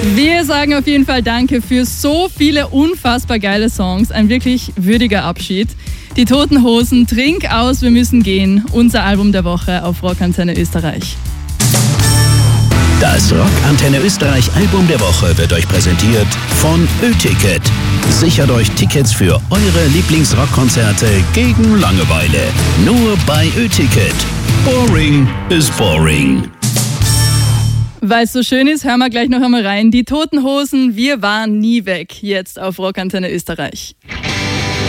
Wir sagen auf jeden Fall danke für so viele unfassbar geile Songs. Ein wirklich würdiger Abschied. Die Toten Hosen, Trink aus, wir müssen gehen. Unser Album der Woche auf Rockantenne Österreich. Das Rockantenne Österreich Album der Woche wird euch präsentiert von Ö-Ticket. Sichert euch Tickets für eure Lieblingsrockkonzerte gegen Langeweile. Nur bei Ö-Ticket. Boring is boring. Weil es so schön ist, hören wir gleich noch einmal rein. Die Toten Hosen, wir waren nie weg. Jetzt auf Rockantenne Österreich.